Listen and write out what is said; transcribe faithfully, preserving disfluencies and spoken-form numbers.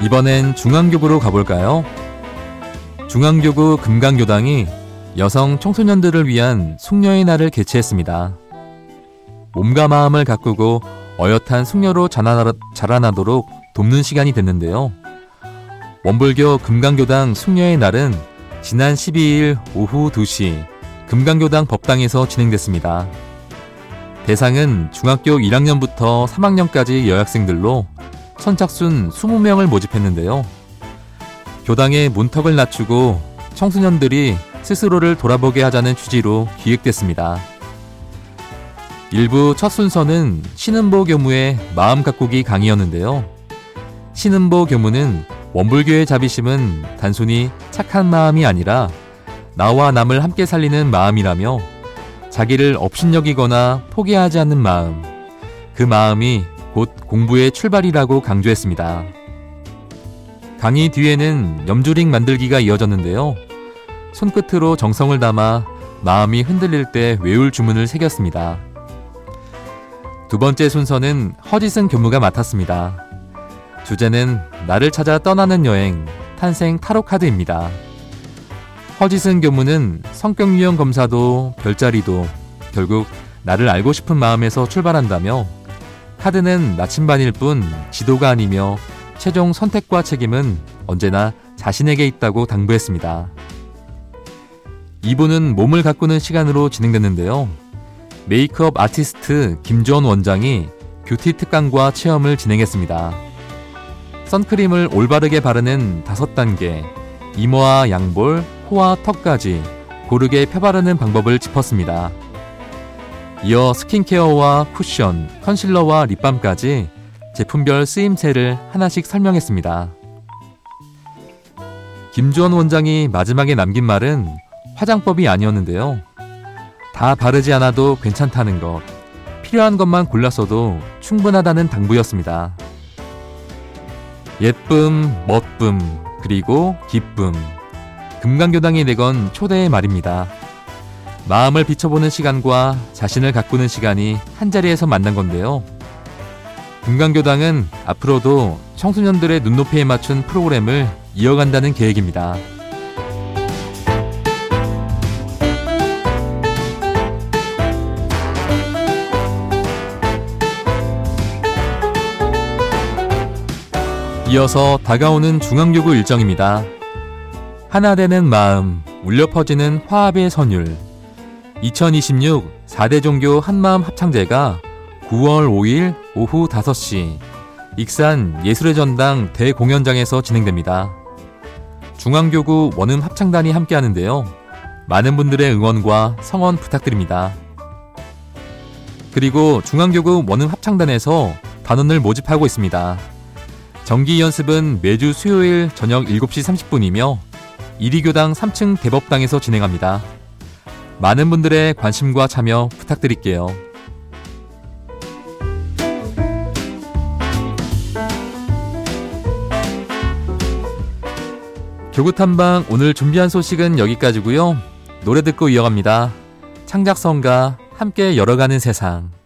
이번엔 중앙교구로 가볼까요? 중앙교구 금강교당이 여성 청소년들을 위한 숙녀의 날을 개최했습니다. 몸과 마음을 가꾸고 어엿한 숙녀로 자라나, 자라나도록 돕는 시간이 됐는데요. 원불교 금강교당 숙녀의 날은 지난 십이일 오후 두 시 금강교당 법당에서 진행됐습니다. 대상은 중학교 일 학년부터 삼 학년까지 여학생들로 선착순 이십 명을 모집했는데요. 교당의 문턱을 낮추고 청소년들이 스스로를 돌아보게 하자는 취지로 기획됐습니다. 일부 첫 순서는 신은보 교무의 마음 가꾸기 강의였는데요. 신은보 교무는 원불교의 자비심은 단순히 착한 마음이 아니라 나와 남을 함께 살리는 마음이라며 자기를 업신여기거나 포기하지 않는 마음, 그 마음이 곧 공부의 출발이라고 강조했습니다. 강의 뒤에는 염주링 만들기가 이어졌는데요. 손끝으로 정성을 담아 마음이 흔들릴 때 외울 주문을 새겼습니다. 두 번째 순서는 허지승 교무가 맡았습니다. 주제는 나를 찾아 떠나는 여행, 탄생 타로카드입니다. 허지승 교무는 성격 유형 검사도 별자리도 결국 나를 알고 싶은 마음에서 출발한다며 카드는 나침반일 뿐 지도가 아니며 최종 선택과 책임은 언제나 자신에게 있다고 당부했습니다. 이 부는 몸을 가꾸는 시간으로 진행됐는데요. 메이크업 아티스트 김주원 원장이 뷰티 특강과 체험을 진행했습니다. 선크림을 올바르게 바르는 다섯 단계, 이모와 양볼, 코와 턱까지 고르게 펴바르는 방법을 짚었습니다. 이어 스킨케어와 쿠션, 컨실러와 립밤까지 제품별 쓰임새를 하나씩 설명했습니다. 김주원 원장이 마지막에 남긴 말은 화장법이 아니었는데요. 다 바르지 않아도 괜찮다는 것, 필요한 것만 골랐어도 충분하다는 당부였습니다. 예쁨, 멋쁨, 그리고 기쁨. 금강교당이 내건 초대의 말입니다. 마음을 비춰보는 시간과 자신을 가꾸는 시간이 한자리에서 만난 건데요. 금강교당은 앞으로도 청소년들의 눈높이에 맞춘 프로그램을 이어간다는 계획입니다. 이어서 다가오는 중앙교구 일정입니다. 하나 되는 마음, 울려 퍼지는 화합의 선율. 이천이십육 사 대 종교 한마음 합창제가 구월 오일 오후 다섯 시 익산 예술의 전당 대공연장에서 진행됩니다. 중앙교구 원음 합창단이 함께하는데요. 많은 분들의 응원과 성원 부탁드립니다. 그리고 중앙교구 원음 합창단에서 단원을 모집하고 있습니다. 정기 연습은 매주 수요일 저녁 일곱 시 삼십 분이며 이리교당 삼 층 대법당에서 진행합니다. 많은 분들의 관심과 참여 부탁드릴게요. 교구탐방 오늘 준비한 소식은 여기까지고요. 노래 듣고 이어갑니다. 창작성가 함께 열어가는 세상.